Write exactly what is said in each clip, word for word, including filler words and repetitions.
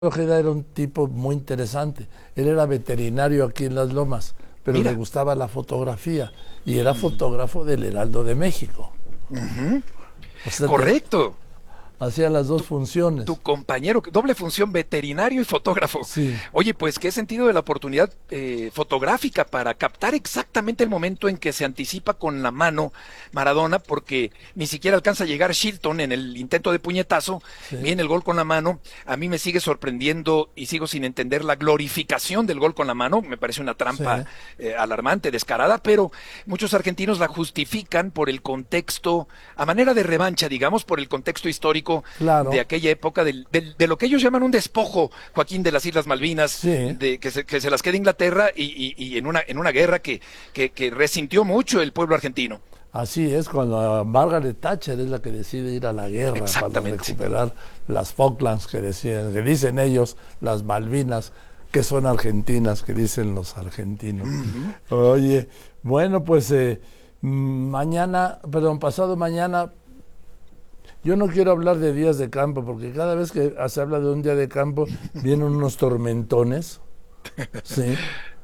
Ojeda era un tipo muy interesante. Él era veterinario aquí en Las Lomas, pero Mira. le gustaba la fotografía y era fotógrafo del Heraldo de México. Uh-huh. O sea, Correcto. Hacía las dos funciones. Tu compañero, doble función, veterinario y fotógrafo. Sí. Oye, pues qué sentido de la oportunidad eh, fotográfica para captar exactamente el momento en que se anticipa con la mano Maradona, porque ni siquiera alcanza a llegar Shilton en el intento de puñetazo, Sí. viene el gol con la mano. A mí me sigue sorprendiendo y sigo sin entender la glorificación del gol con la mano, me parece una trampa Sí. eh, alarmante, descarada, pero muchos argentinos la justifican por el contexto, a manera de revancha, digamos, por el contexto histórico Claro. de aquella época, del, del, de lo que ellos llaman un despojo, Joaquín, de las Islas Malvinas, Sí. de que se, que se las quede Inglaterra y, y, y en una en una guerra que, que, que resintió mucho el pueblo argentino. Así es, cuando Margaret Thatcher es la que decide ir a la guerra para Exactamente. recuperar las Falklands que decían, que dicen ellos, las Malvinas, que son argentinas, que dicen los argentinos. Uh-huh. Oye, bueno, pues eh, mañana, perdón, pasado mañana, yo no quiero hablar de días de campo, porque cada vez que se habla de un día de campo, vienen unos tormentones, sí,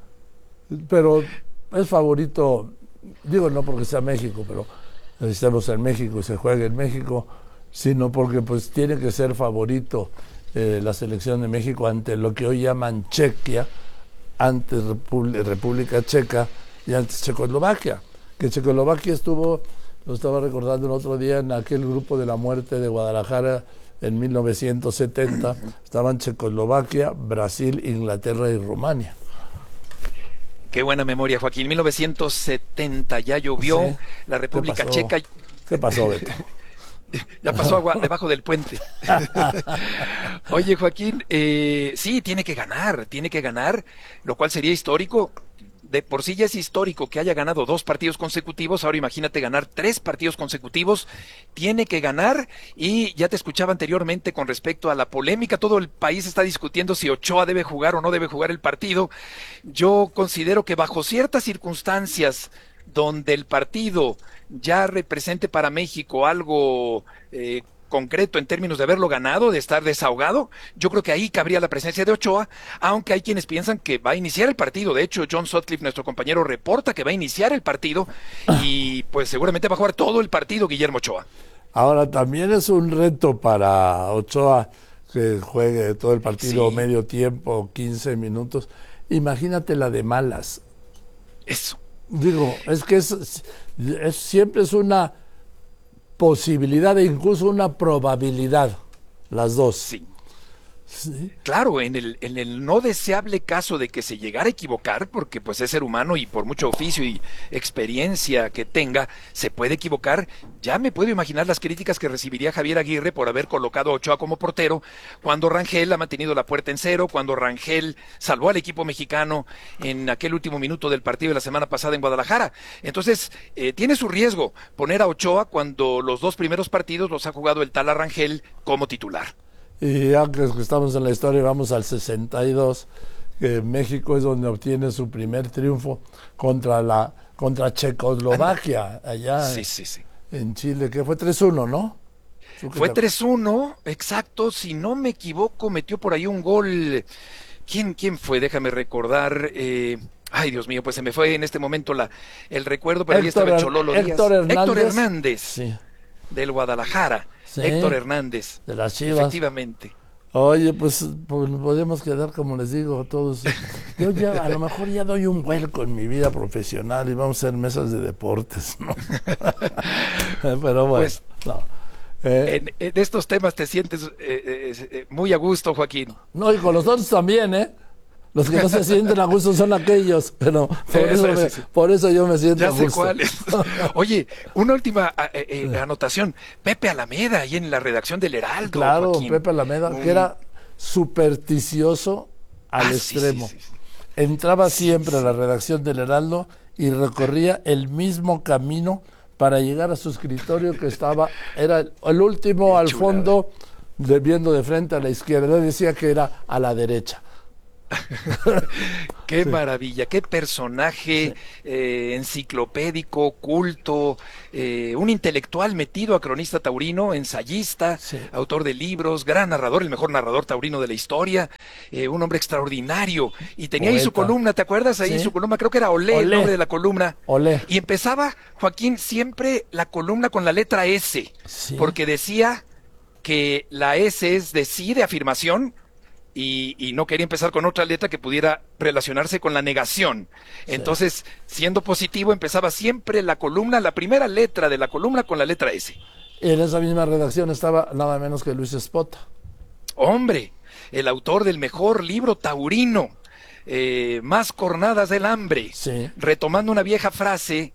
pero es favorito, digo no porque sea México, pero estamos en México y se juega en México, sino porque pues tiene que ser favorito eh, la selección de México ante lo que hoy llaman Chequia, antes República, República Checa y antes Checoslovaquia, que Checoslovaquia estuvo, lo estaba recordando el otro día, en aquel grupo de la muerte de Guadalajara en mil novecientos setenta, estaban Checoslovaquia, Brasil, Inglaterra y Rumania. Qué buena memoria, Joaquín. mil novecientos setenta ya llovió, Sí. la República ¿Qué Checa. ¿Qué pasó, Beto? Ya pasó agua debajo del puente. Oye, Joaquín, eh, sí, tiene que ganar, tiene que ganar, lo cual sería histórico. De por sí ya es histórico que haya ganado dos partidos consecutivos, ahora imagínate ganar tres partidos consecutivos, tiene que ganar. Y ya te escuchaba anteriormente con respecto a la polémica, todo el país está discutiendo si Ochoa debe jugar o no debe jugar el partido. Yo considero que bajo ciertas circunstancias donde el partido ya represente para México algo eh, concreto en términos de haberlo ganado, de estar desahogado, yo creo que ahí cabría la presencia de Ochoa, aunque hay quienes piensan que va a iniciar el partido. De hecho, John Sutcliffe, nuestro compañero, reporta que va a iniciar el partido y pues seguramente va a jugar todo el partido Guillermo Ochoa. Ahora, también es un reto para Ochoa que juegue todo el partido Sí. medio tiempo, quince minutos. Imagínate la de malas. Eso. Digo, es que es, es siempre es una posibilidad e incluso una probabilidad, las dos. Sí. Sí. Claro, en el, en el no deseable caso de que se llegara a equivocar, porque pues es ser humano y por mucho oficio y experiencia que tenga, se puede equivocar. Ya me puedo imaginar las críticas que recibiría Javier Aguirre por haber colocado a Ochoa como portero, cuando Rangel ha mantenido la puerta en cero, cuando Rangel salvó al equipo mexicano en aquel último minuto del partido de la semana pasada en Guadalajara. Entonces, eh, tiene su riesgo poner a Ochoa cuando los dos primeros partidos los ha jugado el tal Rangel como titular. Y ya que estamos en la historia, vamos al sesenta y dos, que México es donde obtiene su primer triunfo contra la contra Checoslovaquia, allá Sí, sí, sí. en Chile, que fue tres uno, ¿no? Fue tres uno, exacto, si no me equivoco, metió por ahí un gol. ¿Quién, quién fue? Déjame recordar. Eh... Ay, Dios mío, pues se me fue en este momento la el recuerdo, pero ahí estaba el Chololo Díaz. Héctor Hernández. Héctor Hernández, Sí. del Guadalajara. Sí. Héctor Hernández, De las Chivas. efectivamente. Oye, pues, pues podemos quedar, como les digo, todos. Yo ya, a lo mejor ya doy un vuelco en mi vida profesional y vamos a hacer mesas de deportes, ¿no? Pero bueno, Pues, no. Eh, En, en estos temas te sientes eh, eh, eh, muy a gusto, Joaquín. no, y con los otros también, ¿eh? Los que no se sienten a gusto son aquellos, pero por, Eso, eso, me- sí, sí. por eso yo me siento Ya a sé gusto. cuáles. Oye, una última eh, eh, anotación. Pepe Alameda, ahí en la redacción del Heraldo. Claro, Joaquín. Pepe Alameda, Un- que era supersticioso al Ah, sí, extremo. sí, sí, sí. Entraba Sí, siempre sí. a la redacción del Heraldo y recorría el mismo camino para llegar a su escritorio, que estaba, era el, el último Qué al chulada. fondo, de, viendo de frente a la izquierda. Él decía que era a la derecha. Qué Sí. maravilla, qué personaje eh, enciclopédico, culto, eh, un intelectual metido a cronista taurino, ensayista, Sí. autor de libros, gran narrador, el mejor narrador taurino de la historia, eh, un hombre extraordinario. Y tenía ahí su Poeta. columna, ¿te acuerdas? Ahí Sí. su columna, creo que era Olé, el Olé. nombre de la columna. Olé. Y empezaba, Joaquín, siempre la columna con la letra S, Sí. porque decía que la S es de sí, de afirmación, y, y no quería empezar con otra letra que pudiera relacionarse con la negación. Entonces, siendo positivo, empezaba siempre la columna, la primera letra de la columna con la letra S. En esa misma redacción estaba nada menos que Luis Espota. Hombre, el autor del mejor libro taurino, eh, Más cornadas del hambre, Sí. retomando una vieja frase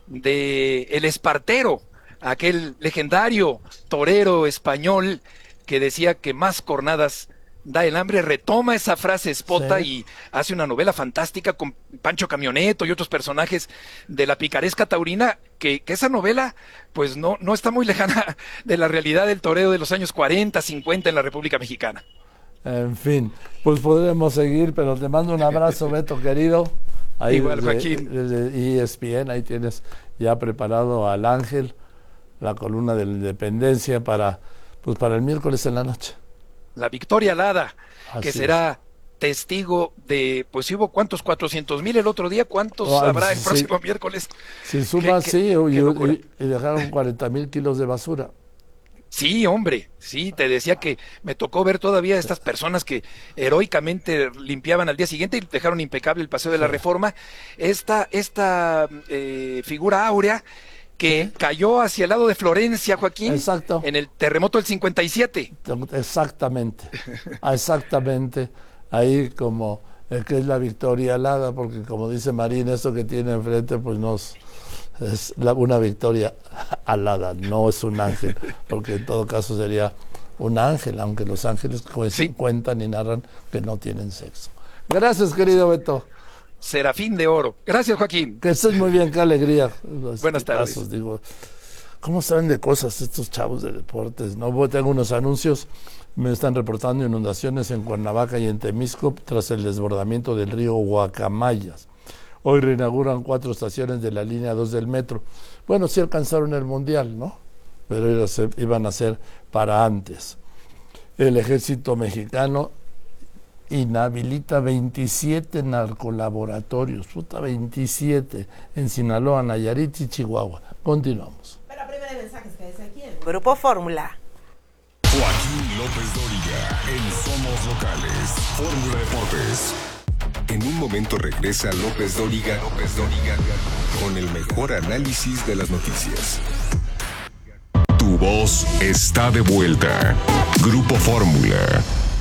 de El Espartero, aquel legendario torero español que decía que más cornadas da el hambre, retoma esa frase Espota Sí. y hace una novela fantástica con Pancho Camioneto y otros personajes de la picaresca taurina, que, que esa novela pues no, no está muy lejana de la realidad del toreo de los años cuarenta, cincuenta en la República Mexicana. En fin, pues podremos seguir, pero te mando un abrazo, Beto, querido. Ahí Igual, desde- Joaquín. desde E S P N, ahí tienes ya preparado al Ángel, la columna de la Independencia para, pues para el miércoles en la noche. La Victoria Alada, que Así será testigo de, pues hubo cuántos, cuatrocientos mil el otro día, ¿cuántos Oh, habrá el sí. próximo miércoles? Si sumas, qué- sí, y, qué locura. y- y dejaron cuarenta mil kilos de basura. Sí, hombre, sí, te decía que me tocó ver todavía estas personas que heroicamente limpiaban al día siguiente y dejaron impecable el Paseo de la Reforma. Esta, esta eh, figura áurea que cayó hacia el lado de Florencia, Joaquín, Exacto. en el terremoto del cincuenta y siete. Exactamente, exactamente. Ahí como el que es la victoria alada, porque como dice Marín, esto que tiene enfrente, pues no es, es la- una victoria alada, no es un ángel, porque en todo caso sería un ángel, aunque los ángeles pues, Sí. cuentan y narran que no tienen sexo. Gracias, querido Beto. Serafín de Oro. Gracias, Joaquín. Que estés muy bien, qué alegría. Los Buenas tardes. tipazos, digo, ¿cómo saben de cosas estos chavos de deportes? No, Voy- tengo unos anuncios, me están reportando inundaciones en Cuernavaca y en Temisco tras el desbordamiento del río Guacamayas. Hoy reinauguran cuatro estaciones de la línea dos del metro. Bueno, sí alcanzaron el mundial, ¿no? Pero iba a ser- iban a ser para antes. El ejército mexicano inhabilita veintisiete narcolaboratorios, puta, veintisiete, en Sinaloa, Nayarit y Chihuahua. Continuamos. Pero primero hay mensajes que dice aquí en Grupo Fórmula. Joaquín López Dóriga en Somos Locales, Fórmula Deportes. En un momento regresa López Dóriga, López Dóriga, con el mejor análisis de las noticias. Tu voz está de vuelta. Grupo Fórmula.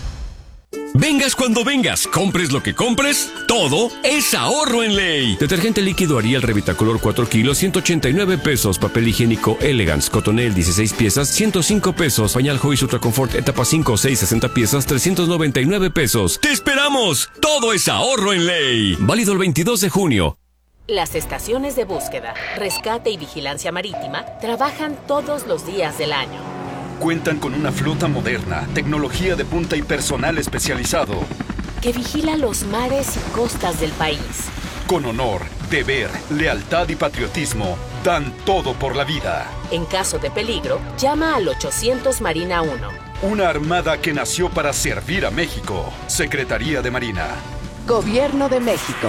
Vengas cuando vengas, compres lo que compres, todo es ahorro en ley. Detergente líquido Ariel Revitacolor cuatro kilos, ciento ochenta y nueve pesos. Papel higiénico Elegance Cotonel dieciséis piezas, ciento cinco pesos. Pañal Joy Ultra Confort etapa cinco o seis, sesenta piezas, trescientos noventa y nueve pesos. ¡Te esperamos! Todo es ahorro en ley. Válido el veintidós de junio. Las estaciones de búsqueda, rescate y vigilancia marítima trabajan todos los días del año. Cuentan con una flota moderna, tecnología de punta y personal especializado. Que vigila los mares y costas del país. Con honor, deber, lealtad y patriotismo, dan todo por la vida. En caso de peligro, llama al ochocientos Marina uno. Una armada que nació para servir a México. Secretaría de Marina. Gobierno de México.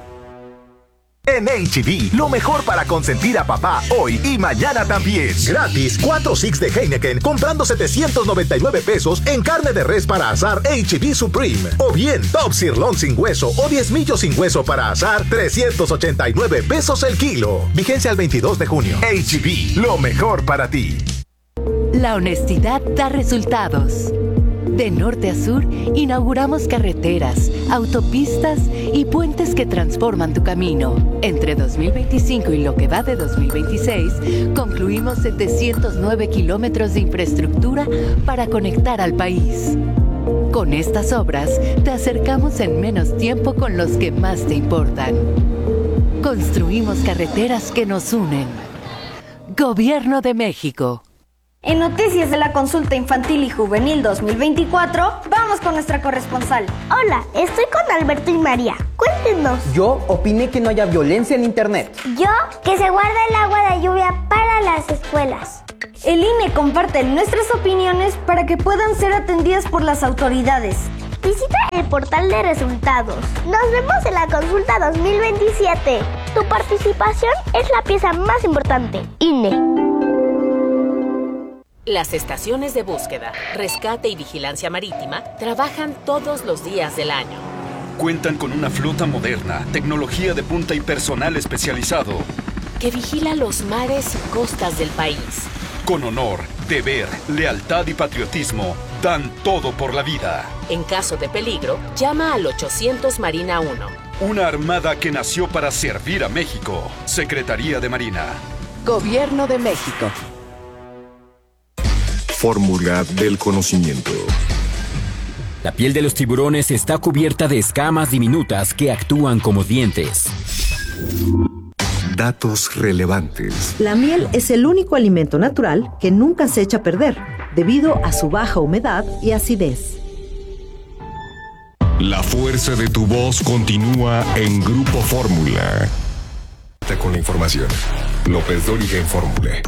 En H E B, lo mejor para consentir a papá hoy y mañana también. Gratis, cuatro six de Heineken comprando setecientos noventa y nueve pesos en carne de res para asar H E B Supreme. O bien, Top Sirloin sin hueso o diezmillos sin hueso para asar, trescientos ochenta y nueve pesos el kilo. Vigencia al veintidós de junio. H E B, lo mejor para ti. La honestidad da resultados. De norte a sur, inauguramos carreteras, autopistas y puentes que transforman tu camino. Entre dos mil veinticinco y lo que va de dos mil veintiséis, concluimos setecientos nueve kilómetros de infraestructura para conectar al país. Con estas obras, te acercamos en menos tiempo con los que más te importan. Construimos carreteras que nos unen. Gobierno de México. En Noticias de la Consulta Infantil y Juvenil dos mil veinticuatro, vamos con nuestra corresponsal. Hola, estoy con Alberto y María. Cuéntenos. Yo opiné que no haya violencia en internet. Yo, que se guarda el agua de lluvia para las escuelas. El I N E comparte nuestras opiniones para que puedan ser atendidas por las autoridades. Visita el portal de resultados. Nos vemos en la Consulta dos mil veintisiete. Tu participación es la pieza más importante. I N E. Las estaciones de búsqueda, rescate y vigilancia marítima trabajan todos los días del año. Cuentan con una flota moderna, tecnología de punta y personal especializado que vigila los mares y costas del país. Con honor, deber, lealtad y patriotismo, dan todo por la vida. En caso de peligro, llama al ochocientos Marina uno. Una armada que nació para servir a México. Secretaría de Marina. Gobierno de México. Fórmula del conocimiento. La piel de los tiburones está cubierta de escamas diminutas que actúan como dientes. Datos relevantes. La miel es el único alimento natural que nunca se echa a perder, debido a su baja humedad y acidez. La fuerza de tu voz continúa en Grupo Fórmula. Con la información. López Dóriga en Fórmula.